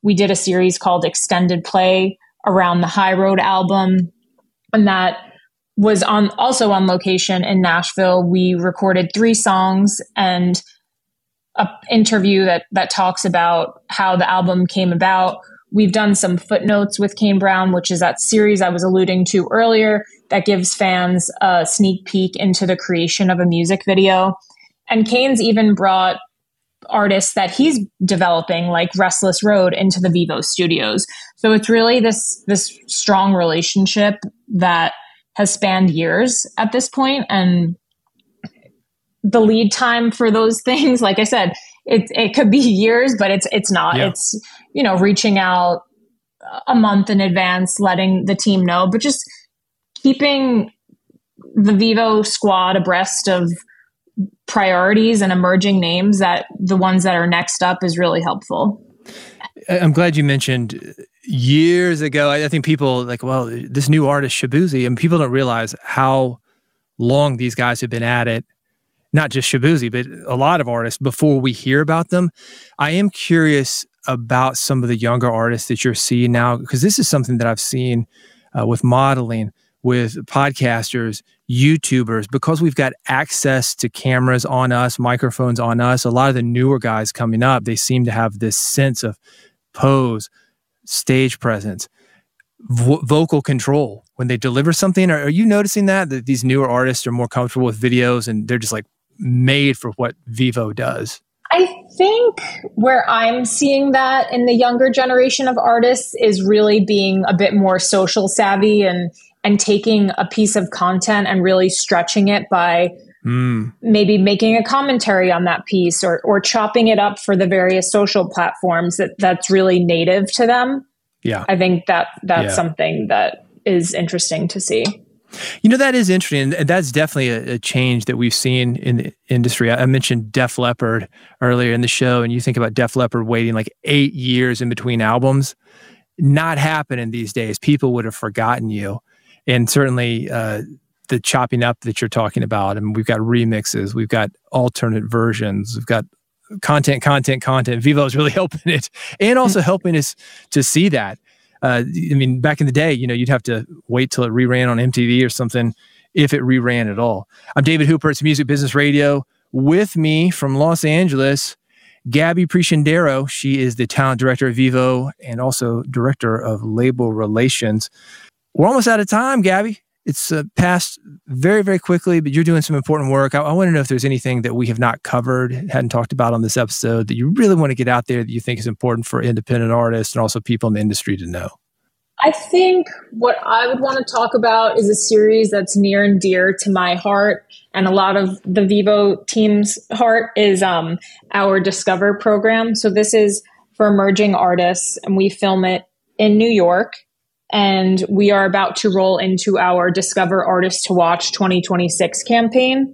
we did a series called Extended Play around the High Road album. And that was also on location in Nashville. We recorded 3 songs and an interview that talks about how the album came about. We've done some footnotes with Kane Brown, which is that series I was alluding to earlier that gives fans a sneak peek into the creation of a music video. And Kane's even brought artists that he's developing, like Restless Road, into the Vevo studios. So it's really this strong relationship that has spanned years at this point. And the lead time for those things, like I said, it could be years, but it's not. Yeah. It's, reaching out a month in advance, letting the team know, but just keeping the Vevo squad abreast of priorities and emerging names, that the ones that are next up, is really helpful. I'm glad you mentioned years ago. I think people well, this new artist Shaboozey, and people don't realize how long these guys have been at it. Not just Shaboozey, but a lot of artists before we hear about them. I am curious about some of the younger artists that you're seeing now, because this is something that I've seen with modeling, with podcasters, YouTubers, because we've got access to cameras on us, microphones on us. A lot of the newer guys coming up, they seem to have this sense of pose, stage presence, vocal control when they deliver something. Are you noticing that these newer artists are more comfortable with videos and they're just made for what Vevo does? I think where I'm seeing that in the younger generation of artists is really being a bit more social savvy and taking a piece of content and really stretching it by maybe making a commentary on that piece or chopping it up for the various social platforms that's really native to them. Yeah. I think that's something that is interesting to see. That is interesting. And that's definitely a change that we've seen in the industry. I mentioned Def Leppard earlier in the show, and you think about Def Leppard waiting 8 years in between albums. Not happening these days. People would have forgotten you. And certainly the chopping up that you're talking about. And we've got remixes, we've got alternate versions, we've got content. Vevo is really helping it, and also helping us to see that. Back in the day, you'd have to wait till it reran on MTV or something, if it reran at all. I'm David Hooper. It's Music Business Radio. With me from Los Angeles, Gabby Prescindero. She is the talent director of Vevo and also director of label relations. We're almost out of time, Gabby. It's passed very, very quickly, but you're doing some important work. I want to know if there's anything that we have not covered, hadn't talked about on this episode, that you really want to get out there that you think is important for independent artists and also people in the industry to know. I think what I would want to talk about is a series that's near and dear to my heart and a lot of the Vevo team's heart, is our Discover program. So this is for emerging artists, and we film it in New York. And we are about to roll into our Discover Artists to Watch 2026 campaign.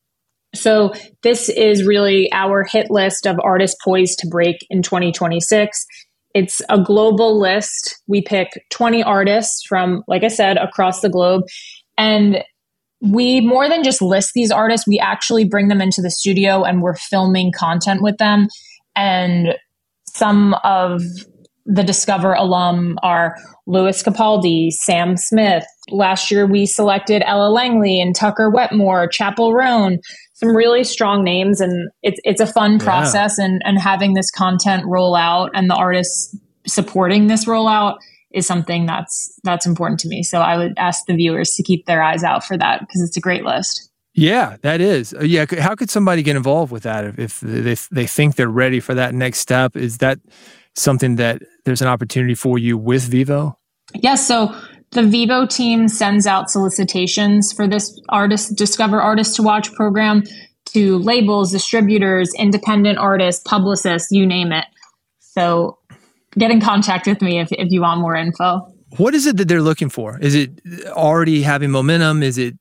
So this is really our hit list of artists poised to break in 2026. It's a global list. We pick 20 artists from, like I said, across the globe. And we more than just list these artists, we actually bring them into the studio and we're filming content with them. And some of the Discover alum are Louis Capaldi, Sam Smith. Last year, we selected Ella Langley and Tucker Wetmore, Chappell Roan, some really strong names. And it's a fun process. And having this content roll out and the artists supporting this rollout is something that's important to me. So I would ask the viewers to keep their eyes out for that, because it's a great list. Yeah, that is. Yeah. How could somebody get involved with that if they think they're ready for that next step? Is that something that there's an opportunity for you with Vevo? Yes. So the Vevo team sends out solicitations for this Discover Artists to Watch program to labels, distributors, independent artists, publicists, you name it. So get in contact with me if you want more info. What is it that they're looking for? Is it already having momentum? Is it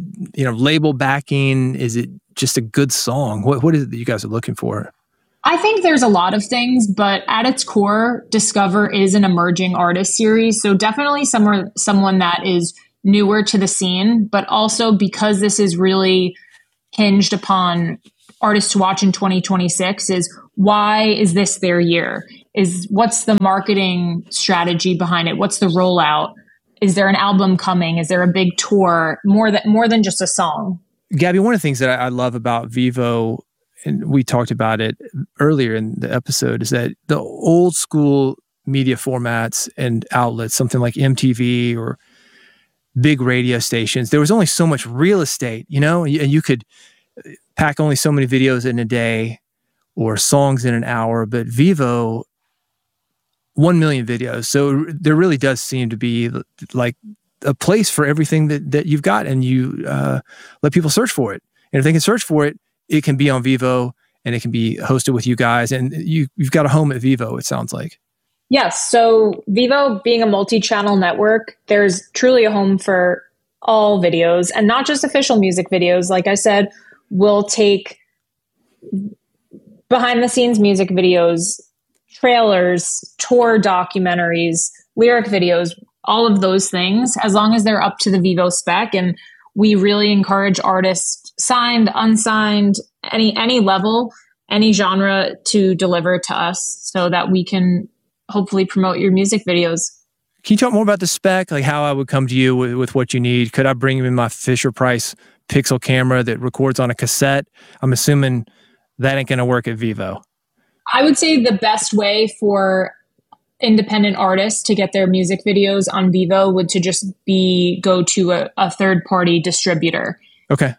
label backing? Is it just a good song? What is it that you guys are looking for? I think there's a lot of things, but at its core, Discover is an emerging artist series. So definitely someone that is newer to the scene, but also because this is really hinged upon artists to watch in 2026, is why is this their year? what's the marketing strategy behind it? What's the rollout? Is there an album coming? Is there a big tour? More than just a song. Gabby, one of the things that I love about Vevo, and we talked about it earlier in the episode, is that the old school media formats and outlets, something like MTV or big radio stations, there was only so much real estate, and you could pack only so many videos in a day or songs in an hour. But Vevo, 1 million videos. So there really does seem to be like a place for everything that you've got, and you let people search for it. And if they can search for it, it can be on Vevo and it can be hosted with you guys. And you've got a home at Vevo, it sounds like. Yes. So Vevo being a multi-channel network, there's truly a home for all videos, and not just official music videos. Like I said, we'll take behind the scenes music videos, trailers, tour documentaries, lyric videos, all of those things, as long as they're up to the Vevo spec. And we really encourage artists, signed, unsigned, any level, any genre, to deliver to us so that we can hopefully promote your music videos. Can you talk more about the spec, like how I would come to you with what you need? Could I bring you in my Fisher-Price Pixel camera that records on a cassette? I'm assuming that ain't going to work at Vevo. I would say the best way for independent artists to get their music videos on Vevo would to just go to a third-party distributor. Okay.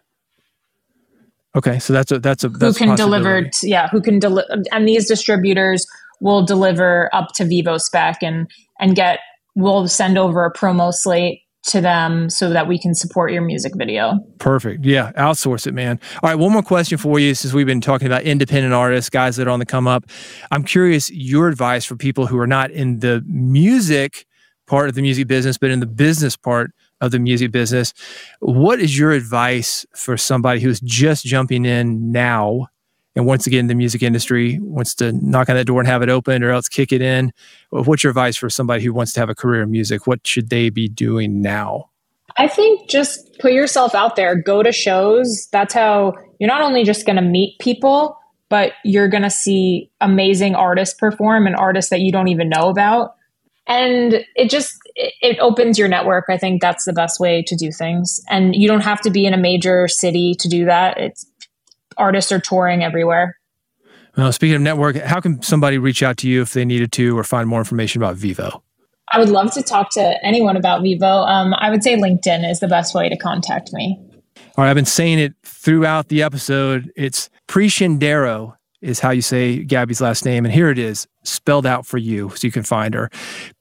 So that's who can deliver. Who can deliver, and these distributors will deliver up to Vevo spec and we'll send over a promo slate to them so that we can support your music video. Perfect. Yeah. Outsource it, man. All right. One more question for you, since we've been talking about independent artists, guys that are on the come up. I'm curious your advice for people who are not in the music part of the music business, but in the business part of the music business. What is your advice for somebody who's just jumping in now and wants to get in the music industry, wants to knock on that door and have it open, or else kick it in? What's your advice for somebody who wants to have a career in music? What should they be doing now? I think just put yourself out there, go to shows. That's how you're not only just going to meet people, but you're going to see amazing artists perform, and artists that you don't even know about. And it opens your network. I think that's the best way to do things. And you don't have to be in a major city to do that. Artists are touring everywhere. Well, speaking of network, how can somebody reach out to you if they needed to, or find more information about Vevo? I would love to talk to anyone about Vevo. I would say LinkedIn is the best way to contact me. All right, I've been saying it throughout the episode. It's Priscindaro is how you say Gabby's last name. And here it is, spelled out for you so you can find her.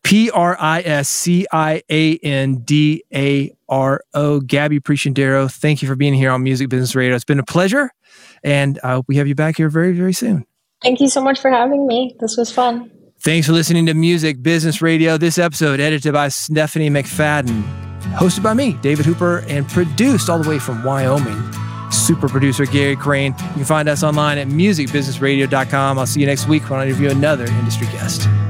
Priscindaro. Gabby Priscindaro, thank you for being here on Music Business Radio. It's been a pleasure. And we have you back here very, very soon. Thank you so much for having me. This was fun. Thanks for listening to Music Business Radio. This episode edited by Stephanie McFadden, hosted by me, David Hooper, and produced all the way from Wyoming. Super producer Gary Crane. You can find us online at musicbusinessradio.com. I'll see you next week when I interview another industry guest.